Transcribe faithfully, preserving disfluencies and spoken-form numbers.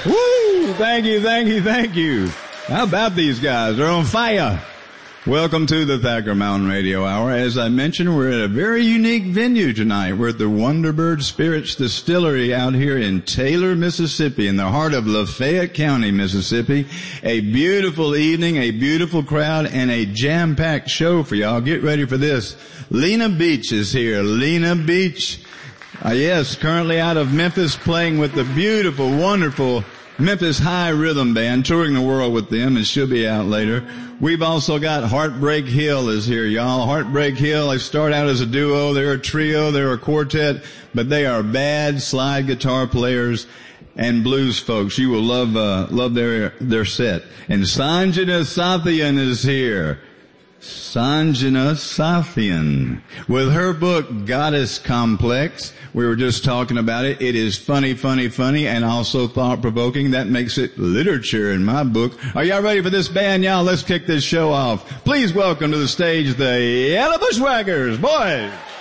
Woo! Thank you, thank you, thank you. How about these guys? They're on fire. Welcome to the Thacker Mountain Radio Hour. As I mentioned, we're at a very unique venue tonight. We're at the Wonderbird Spirits Distillery out here in Taylor, Mississippi, in the heart of Lafayette County, Mississippi. A beautiful evening, a beautiful crowd, and a jam-packed show for y'all. Get ready for this. Lena Beach is here. Lena Beach, uh, yes, currently out of Memphis, playing with the beautiful, wonderful Memphis High Rhythm Band, touring the world with them, and she'll be out later. We've also got Heartbreak Hill is here, y'all. Heartbreak Hill, they start out as a duo, they're a trio, they're a quartet, but they are bad slide guitar players and blues folks. You will love, uh, love their, their set. And Sanjana Sathian is here. Sanjana Sathian. With her book, Goddess Complex. We were just talking about it. It is funny, funny, funny, and also thought-provoking. That makes it literature in my book. Are y'all ready for this band, y'all? Let's kick this show off. Please welcome to the stage the Yellow Bushwhackers. Boys!